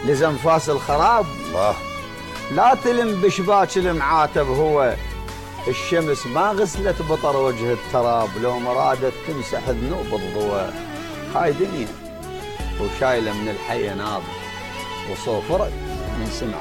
لزنفاس الخراب. الله. لا تلم بشباك المعاتب هو، الشمس ما غسلت بطر وجه التراب، لو مرادت تمسح ذنوب الضوى. هاي دنيا وشايله من الحي ناب، وصوفرك من سمع